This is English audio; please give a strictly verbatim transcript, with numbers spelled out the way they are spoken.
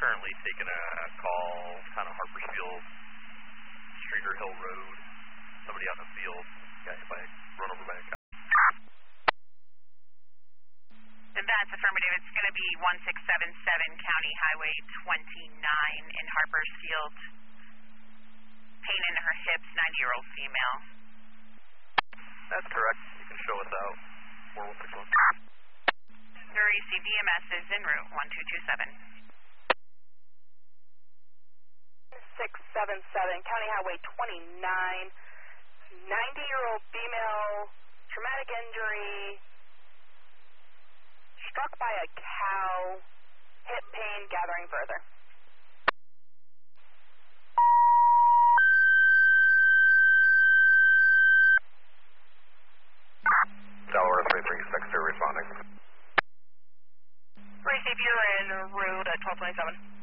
currently taking a call, kind of Harpersfield, Streeter Hill Road. Somebody out in the field got hit by a, run over by a car. And that's affirmative. It's going to be one six seven seven County Highway twenty-nine in Harpersfield. Pain in her hips, ninety-year-old female. That's correct. You can show us out. four one six one. Your received E M S is en route, one two two seven. six seven seven County Highway twenty-nine. ninety-year-old female, traumatic injury, struck by a cow, hip pain gathering further. Delaware three three six two responding. Receive, you're en route at twelve twenty-seven.